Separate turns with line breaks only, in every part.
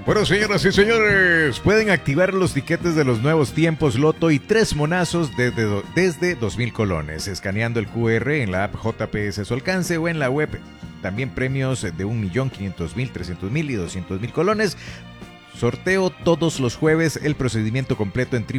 Bueno, señoras y señores, pueden activar los tiquetes de los nuevos tiempos Loto y 3 monazos desde 2,000 colones, escaneando el QR en la app JPS a su alcance o en la web. También premios de 1.500.000, 300.000 y 200.000 colones. Sorteo todos los jueves, el procedimiento completo en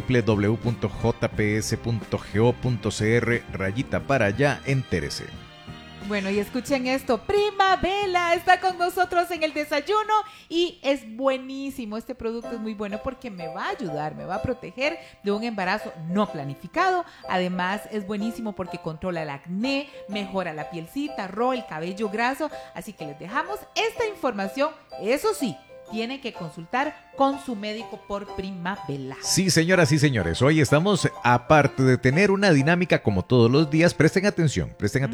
www.jps.go.cr/para allá, entérese.
Bueno, y escuchen esto, Prima Vela está con nosotros en el desayuno y es buenísimo, este producto es muy bueno porque me va a ayudar, me va a proteger de un embarazo no planificado, además es buenísimo porque controla el acné, mejora la pielcita, el cabello graso, así que les dejamos esta información, eso sí, tiene que consultar con su médico por Prima Vela.
Sí, señoras y señores, hoy estamos, aparte de tener una dinámica como todos los días, presten atención,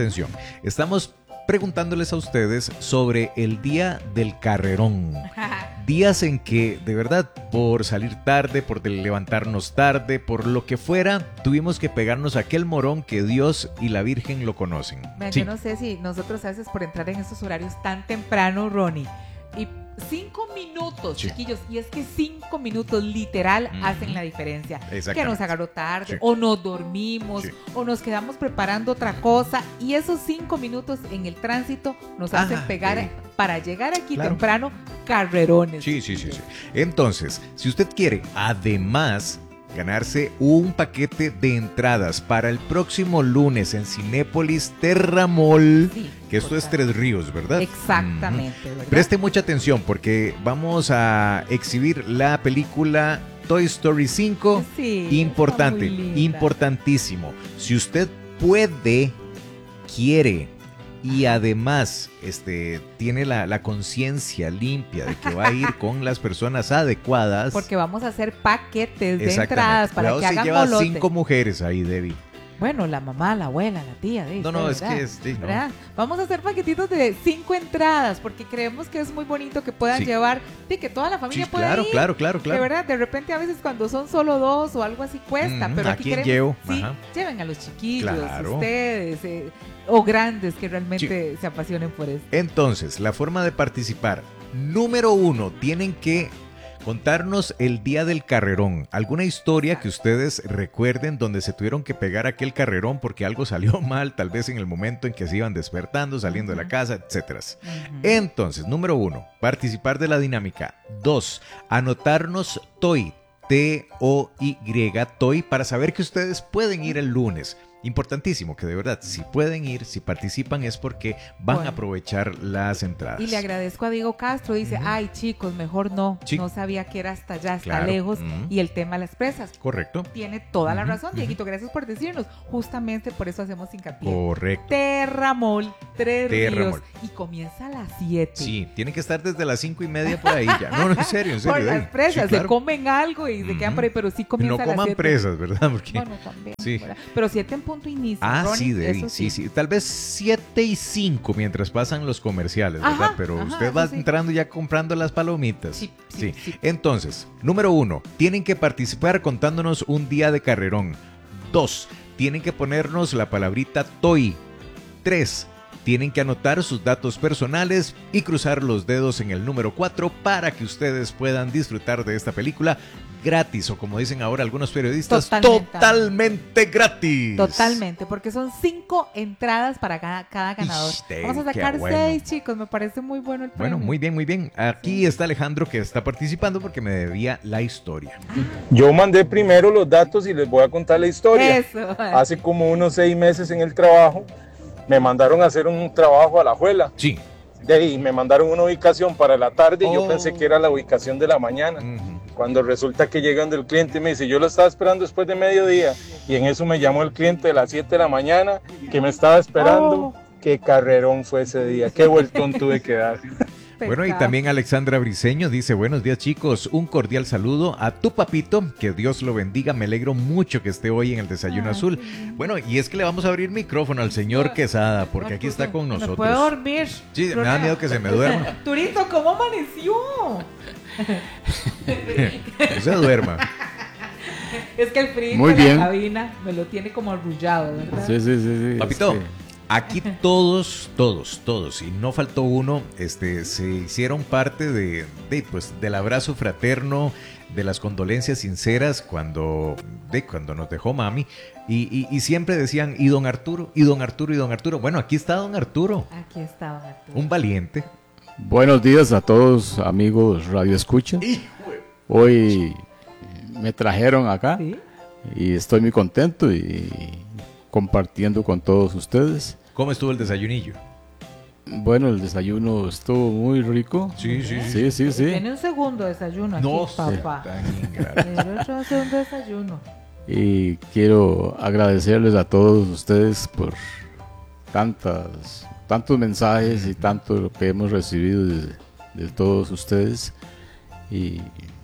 estamos preguntándoles a ustedes sobre el día del carrerón. Días en que, de verdad, por salir tarde, por levantarnos tarde, por lo que fuera, tuvimos que pegarnos aquel morón que Dios y la Virgen lo conocen.
Vean,
sí.
Yo no sé si nosotros a veces por entrar en estos horarios tan temprano, Ronnie, y 5 minutos, sí, chiquillos, y es que 5 minutos literal hacen la diferencia. Que nos agarró tarde, sí, o nos dormimos, sí, o nos quedamos preparando otra cosa, y esos 5 minutos en el tránsito nos hacen pegar para llegar aquí temprano, carrerones.
Sí. Entonces, si usted quiere, además, ganarse un paquete de entradas para el próximo lunes en Cinépolis Terramol, sí, que esto es Tres Ríos, ¿verdad?
Exactamente, ¿verdad?
Preste mucha atención porque vamos a exhibir la película Toy Story 5, sí, importante, importantísimo. Si usted puede, quiere y además tiene la conciencia limpia de que va a ir con las personas adecuadas.
Porque vamos a hacer paquetes de entradas para que hagan
lleva
molote.
5 mujeres ahí, Debbie.
Bueno, la mamá, la abuela, la tía.
No, es que no.
Vamos a hacer paquetitos de 5 entradas porque creemos que es muy bonito que puedan llevar, que toda la familia pueda ir.
Claro.
De verdad, de repente a veces cuando son solo 2 o algo así cuesta, pero aquí queremos, lleven a los chiquillos, ustedes, o grandes que realmente se apasionen por esto.
Entonces, la forma de participar, número 1, tienen que contarnos el día del carrerón, alguna historia que ustedes recuerden donde se tuvieron que pegar aquel carrerón porque algo salió mal, tal vez en el momento en que se iban despertando, saliendo de la casa, etcétera. Entonces, número 1, participar de la dinámica. 2, anotarnos TOY, TOY, TOY, para saber que ustedes pueden ir el lunes. Importantísimo que de verdad, si pueden ir, si participan es porque van a aprovechar las entradas.
Y le agradezco a Diego Castro, dice, ay chicos, mejor no, no sabía que era hasta allá, hasta lejos, y el tema de las presas.
Correcto.
Tiene toda la razón, Dieguito, gracias por decirnos, justamente por eso hacemos hincapié.
Correcto.
Terramol, Tres Ríos, y comienza a las 7.
Sí, tienen que estar desde las 5:30 por ahí ya. No, en serio.
Por las presas, se comen algo y se quedan por ahí, pero sí comienza a las 7.
No coman presas, ¿verdad? Porque...
Bueno, también. ¿Verdad? Pero 7 en punto inicio.
Ronnie, sí, Debbie, sí. Tal vez 7:05 mientras pasan los comerciales, ¿verdad? Pero usted va entrando ya comprando las palomitas. Sí. Entonces, número 1, tienen que participar contándonos un día de carrerón. 2, tienen que ponernos la palabrita TOY. 3, tienen que anotar sus datos personales y cruzar los dedos en el número 4 para que ustedes puedan disfrutar de esta película gratis, o como dicen ahora algunos periodistas, totalmente gratis.
Totalmente, porque son 5 entradas para cada ganador. Vamos a sacar 6, chicos, me parece muy bueno el premio.
Bueno, muy bien. Aquí está Alejandro, que está participando porque me debía la historia.
Yo mandé primero los datos y les voy a contar la historia.
Eso.
Hace como unos 6 meses en el trabajo, me mandaron a hacer un trabajo a la Alajuela.
Sí.
De ahí me mandaron una ubicación para la tarde y yo pensé que era la ubicación de la mañana. Cuando resulta que llegando el cliente me dice, yo lo estaba esperando después de mediodía, y en eso me llamó el cliente de las 7 de la mañana que me estaba esperando. Qué carrerón fue ese día, qué vueltón tuve que dar.
Bueno, y también Alexandra Briceño dice, buenos días chicos, un cordial saludo a tu papito, que Dios lo bendiga, me alegro mucho que esté hoy en el Desayuno Azul. Bueno, y es que le vamos a abrir micrófono al señor Quesada, porque aquí está con nosotros.
¿Me puedo dormir?
Sí, me da miedo que se me duerma.
Turito, ¿cómo amaneció?
Que se duerma.
Es que el frío
Muy
de
bien.
la cabina me lo tiene como arrullado, ¿verdad?
Sí.
Papito, Aquí todos, y no faltó uno, se hicieron parte pues, del abrazo fraterno, de las condolencias sinceras cuando nos dejó mami, y siempre decían, y don Arturo, y don Arturo, y don Arturo. Bueno, aquí está don Arturo.
Aquí está don Arturo.
Un valiente.
Buenos días a todos, amigos Radio Escucha. Hoy me trajeron acá, ¿sí? Y estoy muy contento y compartiendo con todos ustedes.
¿Cómo estuvo el desayunillo?
Bueno, el desayuno estuvo muy rico.
Sí.
Tiene un segundo desayuno aquí,
no,
papá. Tiene otro segundo desayuno.
Y quiero agradecerles a todos ustedes por tantos mensajes y tanto lo que hemos recibido de todos ustedes. Y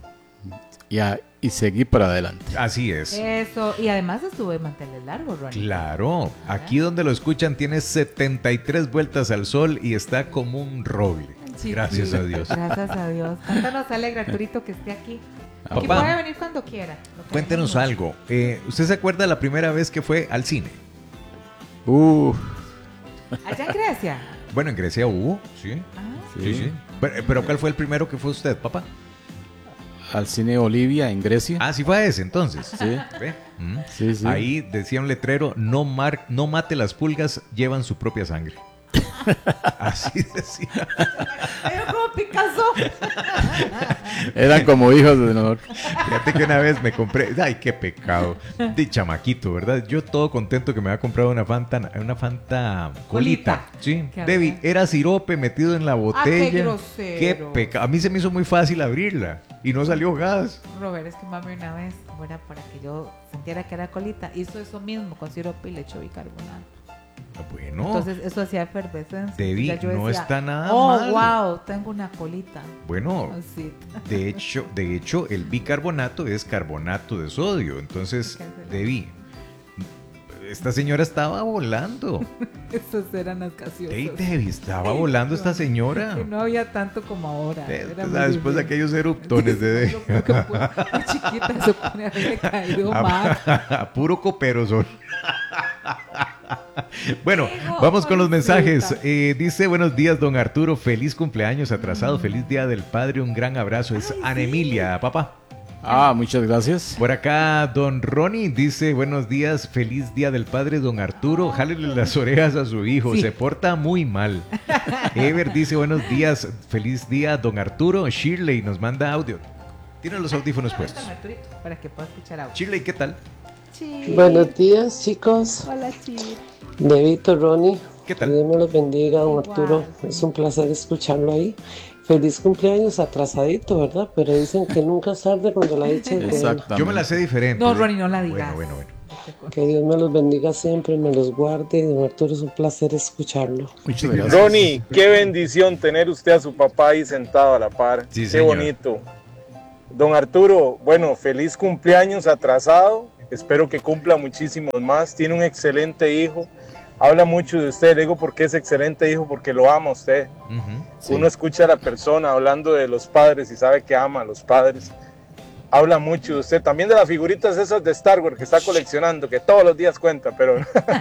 seguir para adelante.
Así es.
Eso, y además estuvo de mantener largo, Ronnie.
Claro, aquí donde lo escuchan tiene 73 vueltas al sol y está como un roble. Sí, gracias a Dios.
Gracias a Dios. Tanto nos alegra, Arturito, que esté aquí.
Papá,
y puede venir cuando quiera.
Cuéntenos algo. ¿Usted se acuerda la primera vez que fue al cine?
¿Allá en Grecia?
Bueno, en Grecia hubo, sí. Sí. Pero ¿cuál fue el primero que fue usted, papá?
Al cine Olivia en Grecia.
Ah, sí fue a ese entonces.
Sí.
Sí. Ahí decía un letrero, no mate las pulgas, llevan su propia sangre. Así decía.
Era como Picasso.
Eran como hijos de nosotros.
Fíjate que una vez me compré, ay, qué pecado, de chamaquito, ¿verdad? Yo todo contento que me había comprado una Fanta colita. Sí, Debbie, era sirope metido en la botella.
Qué grosero.
Qué pecado. A mí se me hizo muy fácil abrirla y no salió gas.
Robert, es que mami una vez, bueno, para que yo sintiera que era colita, hizo eso mismo con sirope y le echó bicarbonato.
Bueno,
entonces eso hacía efervescencia.
Debbie, no decía, está nada
Oh,
mal.
wow, tengo una colita.
Bueno, sí. de hecho, el bicarbonato es carbonato de sodio. Entonces, Debbie, esta señora estaba volando.
Esas eran las gaseosas.
Hey, Debbie, estaba volando esta señora.
Que no había tanto como ahora.
Después de aquellos eruptones de Debbie.
Muy chiquita se pone a haberle caído mal.
A puro copero son. Bueno, vamos con los mensajes. Dice, buenos días, don Arturo, feliz cumpleaños atrasado, feliz día del padre, un gran abrazo. Es Ana Emilia, papá.
Muchas gracias.
Por acá, don Ronnie dice, buenos días, feliz día del padre, don Arturo, jálele las orejas a su hijo, se porta muy mal. Ever dice, buenos días, feliz día, don Arturo. Shirley nos manda audio. Tiene los audífonos puestos.
Para que pueda escuchar audio.
Shirley, ¿qué tal?
Sí. Buenos días, chicos.
Hola, Chir.
Debito, Ronnie.
¿Qué tal?
Dios me los bendiga, don Arturo. Es un placer escucharlo ahí. Feliz cumpleaños atrasadito, ¿verdad? Pero dicen que nunca es tarde cuando la dicha es buena.
Yo me la sé diferente.
No, Ronnie, no la digas.
Bueno.
Que Dios me los bendiga siempre, me los guarde. Don Arturo, es un placer escucharlo.
Muchas gracias.
Ronnie, qué bendición tener usted a su papá ahí sentado a la par.
Sí,
qué
señor.
Bonito. Don Arturo, bueno, feliz cumpleaños atrasado. Espero que cumpla muchísimos más. Tiene un excelente hijo. Habla mucho de usted. Le digo porque es excelente hijo, porque lo ama usted.
Sí.
Uno escucha a la persona hablando de los padres y sabe que ama a los padres. Habla mucho de usted. También de las figuritas esas de Star Wars que está coleccionando, que todos los días cuenta, pero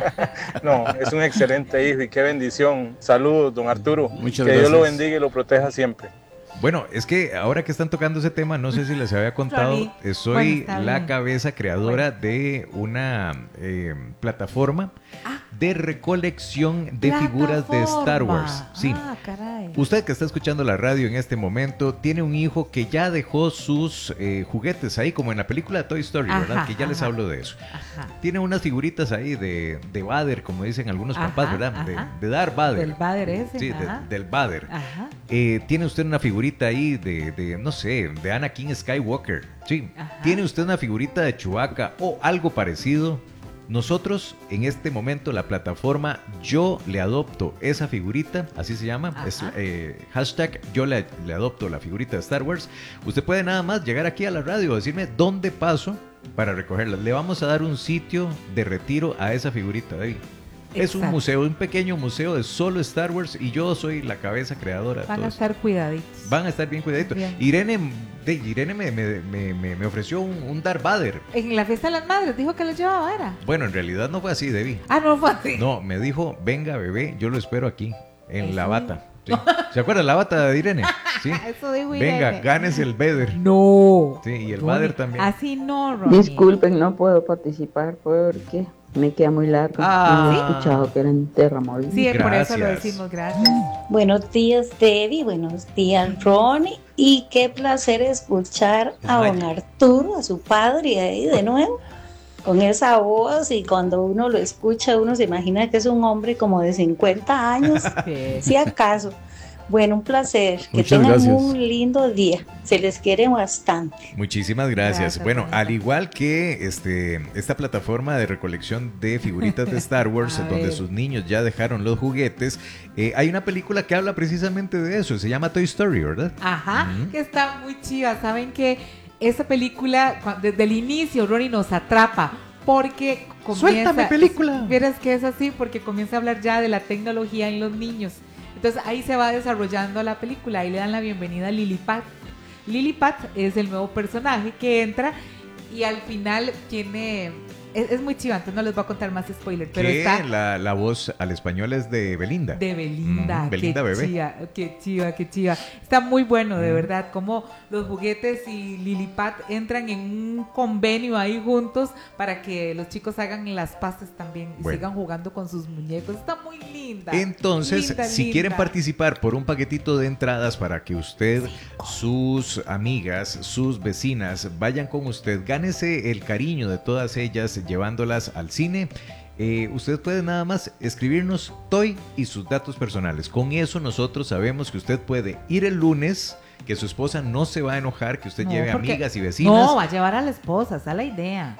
no, es un excelente hijo y qué bendición. Saludos, don Arturo.
Muchas
que
gracias.
Dios lo bendiga y lo proteja siempre.
Bueno, es que ahora que están tocando ese tema, no sé si les había contado, soy la cabeza creadora de una plataforma de recolección de figuras de Star Wars. Sí.
Caray.
Usted que está escuchando la radio en este momento tiene un hijo que ya dejó sus juguetes ahí, como en la película de Toy Story, ¿verdad? Que ya les hablo de eso. Tiene unas figuritas ahí de Vader, como dicen algunos papás, ¿verdad? De Darth Vader.
Del Vader ese.
Sí, del Vader. Tiene usted una figurita ahí no sé, de Anakin Skywalker. Sí. Tiene usted una figurita de Chewbacca o algo parecido. Nosotros, en este momento, la plataforma Yo Le Adopto esa figurita, así se llama, es hashtag Yo le adopto la figurita de Star Wars. Usted puede nada más llegar aquí a la radio, decirme dónde paso para recogerla. Le vamos a dar un sitio de retiro a esa figurita, David. Es un museo, un pequeño museo de solo Star Wars y yo soy la cabeza creadora.
Van a estar cuidaditos.
Van a estar bien cuidaditos.
Bien.
Irene Irene me ofreció un Darth Vader.
En la fiesta de las madres dijo que lo llevaba, ¿era?
Bueno, en realidad no fue así, Debbie.
Ah, no fue así.
No, me dijo, venga bebé, yo lo espero aquí, en
Eso.
la bata. ¿Sí? ¿Se acuerda la bata de Irene? Sí.
Eso dijo
Venga,
Irene.
ganes el Vader.
No.
Sí, y el
Ronnie,
Vader también.
Así no, Ronnie.
Disculpen, no puedo participar porque me queda muy largo.
Ah.
No he escuchado que era en Terramol.
Sí, por eso lo
Gracias.
decimos, gracias.
Buenos días, Debbie. Buenos días, Ronnie. Y qué placer escuchar a don Arturo, a su padre, ahí de nuevo, con esa voz. Y cuando uno lo escucha, uno se imagina que es un hombre como de 50 años, si acaso. Bueno, un placer. Que
Muchas
tengan
gracias.
un lindo día. Se les quiere bastante.
Muchísimas gracias.
Gracias,
Bueno,
Ronita.
al igual que esta plataforma de recolección de figuritas de Star Wars,
A
donde
ver.
sus niños ya dejaron los juguetes, hay una película que habla precisamente de eso. Se llama Toy Story, ¿verdad?
Ajá,
Ujú.
que está muy chiva. Saben que esa película, desde el inicio, Ronnie nos atrapa. Porque comienza...
¡Suéltame, película!
Vieras que es así, porque comienza a hablar ya de la tecnología en los niños. Entonces ahí se va desarrollando la película. Ahí le dan la bienvenida a Lily Pat. Lily Pat es el nuevo personaje que entra y al final tiene... Es muy chiva, entonces no les voy a contar más spoilers. Pero
Que
está...
la voz al español es de Belinda.
De Belinda,
Belinda
qué
bebé.
chiva, qué chiva, qué chiva. Está muy bueno, de verdad, como los juguetes y Lilipat entran en un convenio ahí juntos para que los chicos hagan las paces también y
Bueno.
sigan jugando con sus muñecos. Está muy linda.
Entonces,
Linda,
si
linda.
quieren participar por un paquetito de entradas para que usted, sus amigas, sus vecinas vayan con usted, gánese el cariño de todas ellas llevándolas al cine. Usted puede nada más escribirnos Toy y sus datos personales. Con eso nosotros sabemos que usted puede ir el lunes, que su esposa no se va a enojar, que usted
No,
lleve
porque-
amigas y vecinas.
No, va a llevar a la esposa, esa es la idea.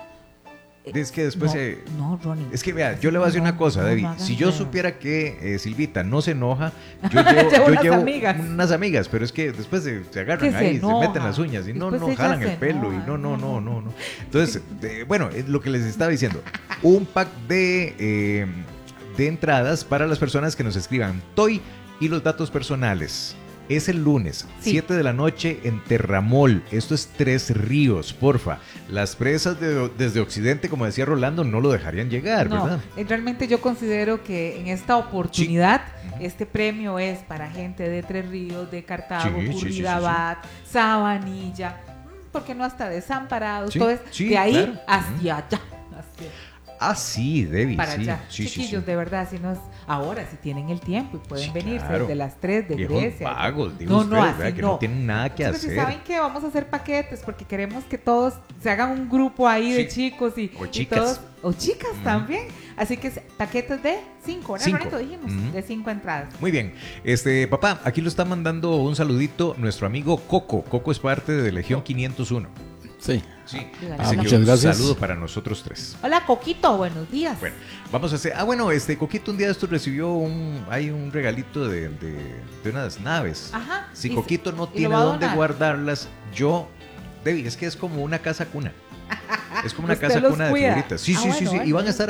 Es que después...
No, Ronnie.
Es que vea, yo le voy a decir una cosa,
No,
David.
no hagan
Si yo
eso.
supiera que Silvita no se enoja, yo
Llevo
llevo,
unas amigas.
unas amigas, pero es que después se agarran
Que se
ahí, se
enoja.
meten las uñas y no
Después ella
jalan
se
el pelo y
enoja.
no. Entonces, bueno, es lo que les estaba diciendo, un pack de entradas para las personas que nos escriban Toy y los datos personales. Es el lunes,
Sí.
7 de la noche en Terramol. Esto es Tres Ríos, porfa. Las presas desde Occidente, como decía Rolando, no lo dejarían llegar,
No,
¿verdad?
realmente yo considero que en esta oportunidad
Sí.
este premio es para gente de Tres Ríos, de Cartago,
Sí, sí, sí,
Curridabat, Sabanilla, ¿por qué no hasta Desamparados?
Sí,
Entonces,
sí,
de ahí
claro.
hacia allá, hacia-
Ah, sí, Debbie,
para
sí.
allá.
Sí,
Chiquillos,
sí.
de verdad, si no es ahora, si tienen el tiempo y pueden
Sí,
venirse
claro.
desde las 3 de
Viejos
Grecia.
vagos, digo
No,
usted,
no,
¿verdad?
así
Que
no.
no tienen nada que
Entonces,
hacer.
¿saben qué? Vamos a hacer paquetes porque queremos que todos se hagan un grupo ahí de
Sí.
chicos
O
y
chicas.
todos, o chicas también. Así que paquetes de 5, ¿verdad?
5.
Ronito? Dijimos,
Ujú.
de 5 entradas.
Muy bien. Papá, aquí lo está mandando un saludito nuestro amigo Coco. Coco es parte de Legión 501.
Sí.
Sí.
Dígale.
Así que
Muchas gracias.
Un saludo para nosotros tres.
Hola, Coquito, buenos días.
Bueno, vamos a hacer. Bueno, Coquito un día de esto recibió un regalito de unas naves.
Ajá.
Si
Y-
Coquito no
y lo
tiene
va a
dónde
donar.
guardarlas, Debbie, es que es como una casa cuna. Es como una
Usted
casa
los
cuna de
cuida.
figuritas. Sí,
Ah,
sí, sí,
bueno,
sí. Y
bueno.
van a estar